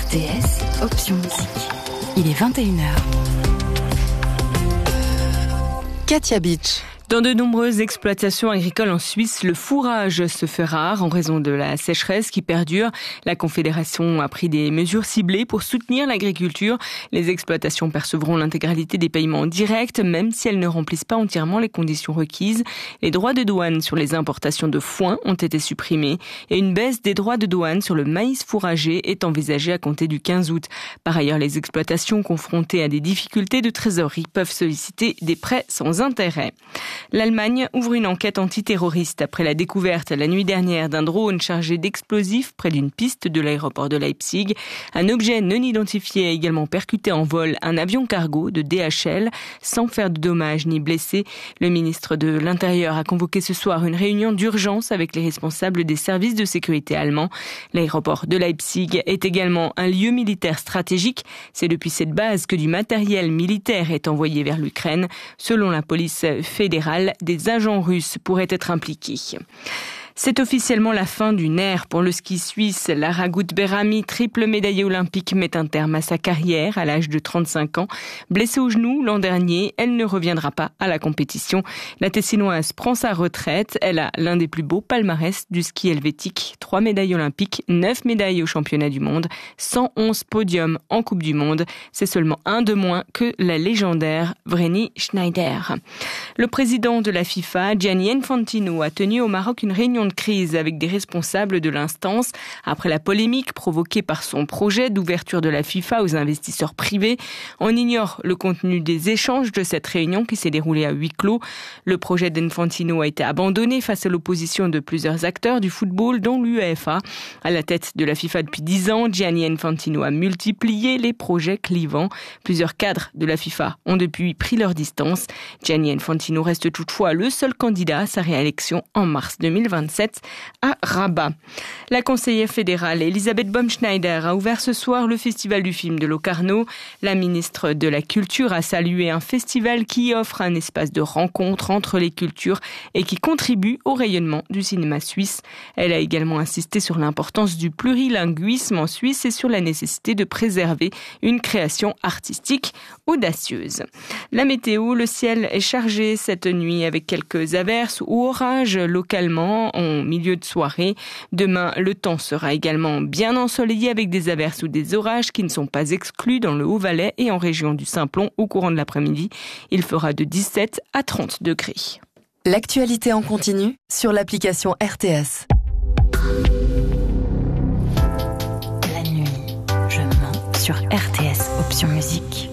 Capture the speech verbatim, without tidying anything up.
R T S, option musique. Il est vingt et une heures. Katia Beach. Dans de nombreuses exploitations agricoles en Suisse, le fourrage se fait rare en raison de la sécheresse qui perdure. La Confédération a pris des mesures ciblées pour soutenir l'agriculture. Les exploitations percevront l'intégralité des paiements directs, même si elles ne remplissent pas entièrement les conditions requises. Les droits de douane sur les importations de foin ont été supprimés et une baisse des droits de douane sur le maïs fourragé est envisagée à compter du quinze août. Par ailleurs, les exploitations confrontées à des difficultés de trésorerie peuvent solliciter des prêts sans intérêt. L'Allemagne ouvre une enquête antiterroriste après la découverte la nuit dernière d'un drone chargé d'explosifs près d'une piste de l'aéroport de Leipzig. Un objet non identifié a également percuté en vol un avion cargo de D H L sans faire de dommages ni blessés. Le ministre de l'Intérieur a convoqué ce soir une réunion d'urgence avec les responsables des services de sécurité allemands. L'aéroport de Leipzig est également un lieu militaire stratégique. C'est depuis cette base que du matériel militaire est envoyé vers l'Ukraine. Selon la police fédérale, des agents russes pourraient être impliqués. C'est officiellement la fin d'une ère pour le ski suisse. Lara Gut-Berami, triple médaillée olympique, met un terme à sa carrière à l'âge de trente-cinq ans. Blessée au genou l'an dernier, elle ne reviendra pas à la compétition. La Tessinoise prend sa retraite. Elle a l'un des plus beaux palmarès du ski helvétique. Trois médailles olympiques, neuf médailles au championnat du monde, cent onze podiums en Coupe du Monde. C'est seulement un de moins que la légendaire Vreni Schneider. Le président de la FIFA, Gianni Infantino, a tenu au Maroc une réunion de crise avec des responsables de l'instance après la polémique provoquée par son projet d'ouverture de la FIFA aux investisseurs privés. On ignore le contenu des échanges de cette réunion qui s'est déroulée à huis clos. Le projet d'Infantino a été abandonné face à l'opposition de plusieurs acteurs du football, dont l'UEFA. À la tête de la FIFA depuis dix ans, Gianni Infantino a multiplié les projets clivants. Plusieurs cadres de la FIFA ont depuis pris leur distance. Gianni Infantino reste toutefois le seul candidat à sa réélection en mars deux mille vingt-sept à Rabat. La conseillère fédérale Elisabeth Baumschneider a ouvert ce soir le festival du film de Locarno. La ministre de la Culture a salué un festival qui offre un espace de rencontre entre les cultures et qui contribue au rayonnement du cinéma suisse. Elle a également insisté sur l'importance du plurilinguisme en Suisse et sur la nécessité de préserver une création artistique audacieuse. La météo, le ciel est chargé cette nuit avec quelques averses ou orages localement en milieu de soirée. Demain, le temps sera également bien ensoleillé avec des averses ou des orages qui ne sont pas exclus dans le Haut-Valais et en région du Simplon au courant de l'après-midi. Il fera de dix-sept à trente degrés. L'actualité en continu sur l'application R T S. La nuit, je mens sur R T S, option musique.